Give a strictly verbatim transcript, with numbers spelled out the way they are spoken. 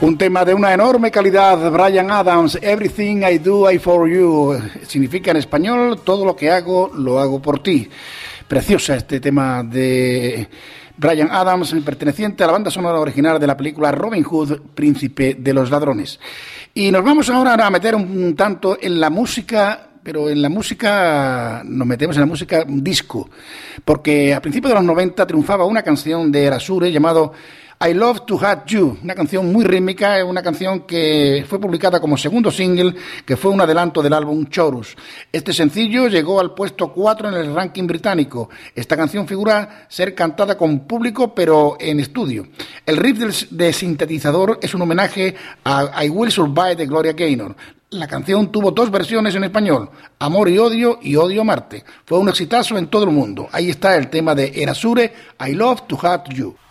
Un tema de una enorme calidad, Bryan Adams, Everything I Do, I For You. Significa en español, todo lo que hago, lo hago por ti. Preciosa este tema de Bryan Adams, perteneciente a la banda sonora original de la película Robin Hood, Príncipe de los Ladrones. Y nos vamos ahora a meter un tanto en la música, pero en la música, nos metemos en la música disco, porque a principios de los noventa triunfaba una canción de Erasure llamado I Love to Have You, una canción muy rítmica, una canción que fue publicada como segundo single, que fue un adelanto del álbum Chorus. Este sencillo llegó al puesto cuatro en el ranking británico. Esta canción figura ser cantada con público, pero en estudio. El riff del, de sintetizador es un homenaje a I Will Survive de Gloria Gaynor. La canción tuvo dos versiones en español, Amor y Odio y Odio a Marte. Fue un exitazo en todo el mundo. Ahí está el tema de Erasure, I Love to Have You.